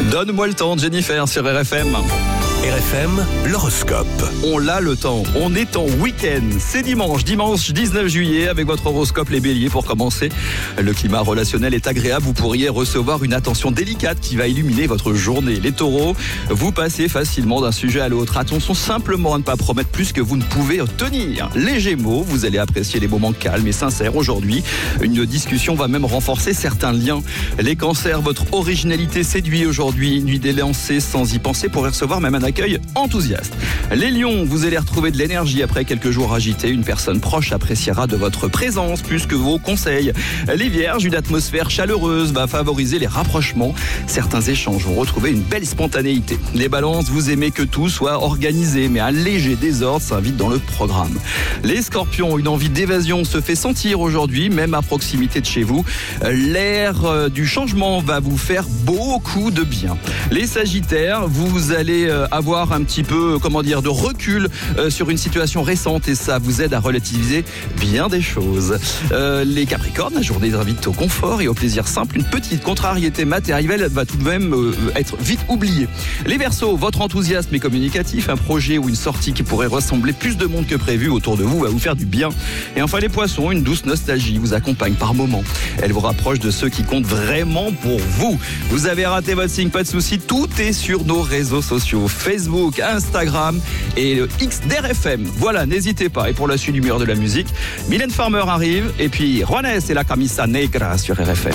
Donne-moi le temps, Jennifer, sur RFM. RFM, l'horoscope. On l'a le temps, on est en week-end. C'est dimanche 19 juillet, avec votre horoscope les béliers pour commencer. Le climat relationnel est agréable, vous pourriez recevoir une attention délicate qui va illuminer votre journée. Les taureaux, vous passez facilement d'un sujet à l'autre. Attention simplement à ne pas promettre plus que vous ne pouvez tenir. Les gémeaux, vous allez apprécier les moments calmes et sincères aujourd'hui. Une discussion va même renforcer certains liens. Les cancers, votre originalité séduit aujourd'hui. Une idée lancée sans y penser pourrait recevoir même un accueil enthousiaste. Les lions, vous allez retrouver de l'énergie après quelques jours agités. Une personne proche appréciera de votre présence plus que vos conseils. Les vierges, une atmosphère chaleureuse va favoriser les rapprochements. Certains échanges vont retrouver une belle spontanéité. Les balances, vous aimez que tout soit organisé, mais un léger désordre s'invite dans le programme. Les scorpions, une envie d'évasion se fait sentir aujourd'hui, même à proximité de chez vous. L'air du changement va vous faire beaucoup de bien. Les sagittaires, vous allez avoir un petit peu, de recul sur une situation récente et ça vous aide à relativiser bien des choses. Les capricornes, la journée invite au confort et au plaisir simple. Une petite contrariété matérielle va tout de même être vite oubliée. Les verseaux, votre enthousiasme est communicatif. Un projet ou une sortie qui pourrait rassembler plus de monde que prévu autour de vous va vous faire du bien. Et enfin les poissons, une douce nostalgie vous accompagne par moments. Elle vous rapproche de ceux qui comptent vraiment pour vous. Vous avez raté votre signe, pas de souci, tout est sur nos réseaux sociaux. Facebook, Instagram et le X d'RFM. Voilà, n'hésitez pas. Et pour la suite du meilleur de la musique, Mylène Farmer arrive et puis Juanes et la Camisa Negra sur RFM.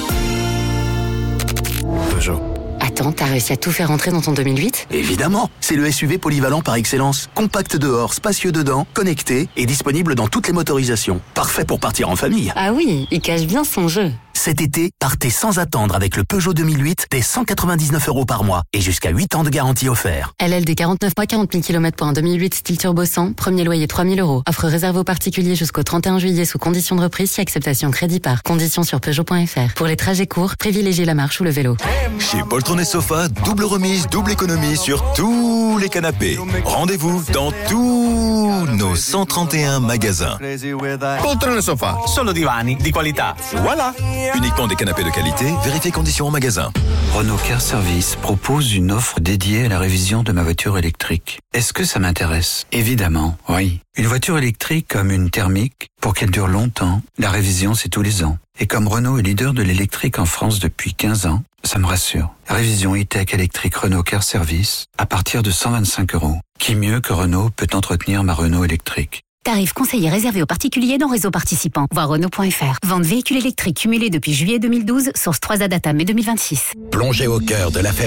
Peugeot. Attends, t'as réussi à tout faire rentrer dans ton 2008 ? Évidemment, c'est le SUV polyvalent par excellence. Compact dehors, spacieux dedans, connecté et disponible dans toutes les motorisations. Parfait pour partir en famille. Ah oui, il cache bien son jeu. Cet été, partez sans attendre avec le Peugeot 2008 dès 199 € par mois et jusqu'à 8 ans de garantie offert. LLD 49 mois, 40 000 km pour un 2008 style turbo 100, premier loyer 3 000 €. Offre réservée aux particuliers jusqu'au 31 juillet sous condition de reprise si acceptation crédit par. Conditions sur Peugeot.fr. Pour les trajets courts, privilégiez la marche ou le vélo. Chez Poltron et Sofa, double remise, double économie sur tous les canapés. Rendez-vous dans tous nos 131 magasins. Poltrone Sofa, solo divani di qualità. Voilà. Uniquement des canapés de qualité, vérifiez conditions en magasin. Renault Car Service propose une offre dédiée à la révision de ma voiture électrique. Est-ce que ça m'intéresse ? Évidemment, oui. Une voiture électrique comme une thermique, pour qu'elle dure longtemps, la révision c'est tous les ans. Et comme Renault est leader de l'électrique en France depuis 15 ans, ça me rassure. Révision e-tech électrique Renault Car Service à partir de 125 €. Qui mieux que Renault peut entretenir ma Renault électrique ? Tarif conseillé réservé aux particuliers dans réseau participant. Voir Renault.fr. Vente véhicule électrique cumulée depuis juillet 2012, source 3A data mai 2026. Plongez au cœur de l'affaire